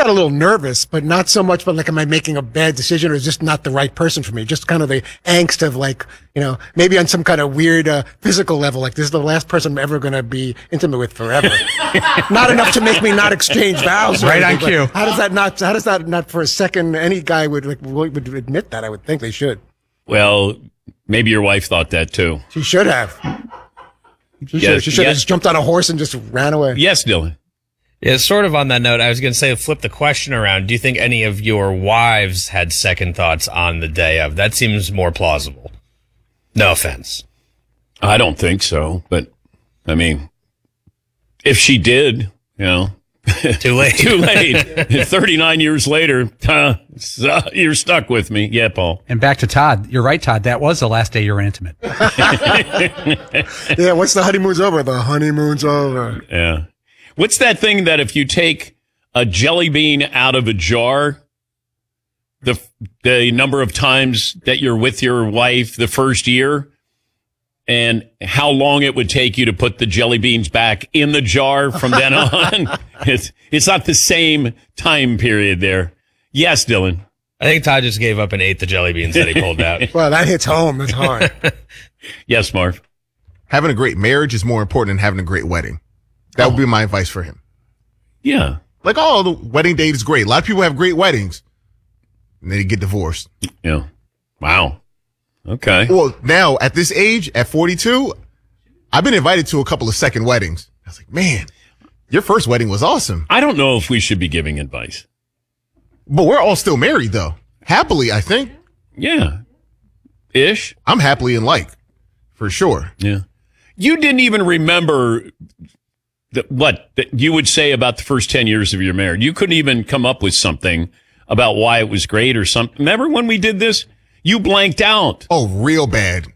got a little nervous, but not so much, but like, am I making a bad decision or is this not the right person for me? Just kind of the angst of like, maybe on some kind of weird physical level, like this is the last person I'm ever going to be intimate with forever. Not enough to make me not exchange vows. Right on cue. How does that not for a second, any guy would admit that? I would think they should. Well, maybe your wife thought that too. She should have. She should have just jumped on a horse and just ran away. Yes, Dylan. Yeah, sort of on that note, I was going to say, flip the question around. Do you think any of your wives had second thoughts on the day of? That seems more plausible. No offense. I don't think so, but I mean, if she did, too late. Too late. 39 years later, you're stuck with me. Yeah, Paul. And back to Todd. You're right, Todd. That was the last day you were intimate. Yeah, once the honeymoon's over, the honeymoon's over. Yeah. What's that thing that if you take a jelly bean out of a jar, the number of times that you're with your wife the first year, and how long it would take you to put the jelly beans back in the jar from then on? It's not the same time period there. Yes, Dylan. I think Todd just gave up and ate the jelly beans that he pulled out. Well, that hits home. It's hard. Yes, Marv. Having a great marriage is more important than having a great wedding. That would be my advice for him. Yeah. Like, the wedding date is great. A lot of people have great weddings, and then they get divorced. Yeah. Wow. Okay. Well, now, at this age, at 42, I've been invited to a couple of second weddings. I was like, man, your first wedding was awesome. I don't know if we should be giving advice. But we're all still married, though. Happily, I think. Yeah. Ish. I'm happily in like, for sure. Yeah. You didn't even remember what you would say about the first 10 years of your marriage. You couldn't even come up with something about why it was great or something. Remember when we did this? You blanked out. Oh, real bad.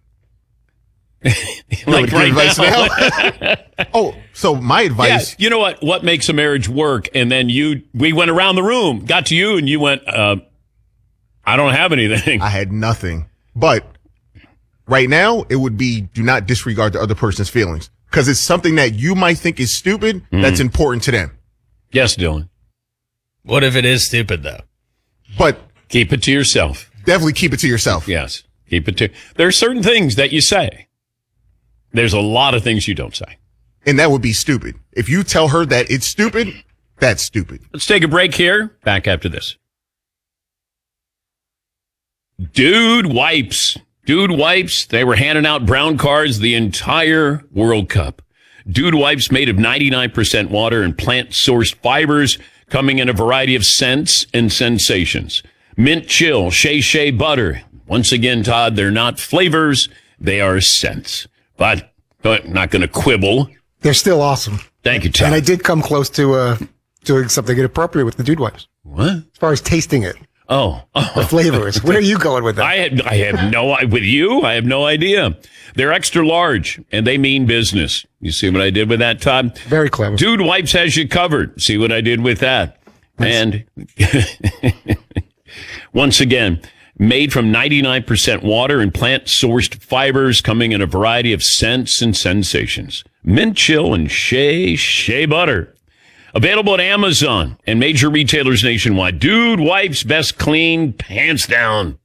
Like right now. Oh, so my advice. Yeah, you know what makes a marriage work? And then we went around the room, got to you, and you went, I don't have anything. I had nothing. But right now, it would be do not disregard the other person's feelings. Because it's something that you might think is stupid that's important to them. Yes, Dylan. What if it is stupid, though? But keep it to yourself. Definitely keep it to yourself. Yes. Keep it to. There are certain things that you say. There's a lot of things you don't say. And that would be stupid. If you tell her that it's stupid, that's stupid. Let's take a break here. Back after this. Dude Wipes. Dude Wipes, they were handing out brown cards the entire World Cup. Dude Wipes made of 99% water and plant-sourced fibers, coming in a variety of scents and sensations. Mint chill, shea butter. Once again, Todd, they're not flavors, they are scents. But not going to quibble. They're still awesome. Thank you, Todd. And I did come close to doing something inappropriate with the Dude Wipes. What? As far as tasting it. Oh. The flavors. Where are you going with that? I have no, with you, I have no idea. They're extra large and they mean business. You see what I did with that, Todd? Very clever. Dude Wipes has you covered. See what I did with that? Nice. And once again, made from 99% water and plant-sourced fibers, coming in a variety of scents and sensations. Mint chill and shea butter. Available at Amazon and major retailers nationwide. Dude Wipes, best clean, hands down.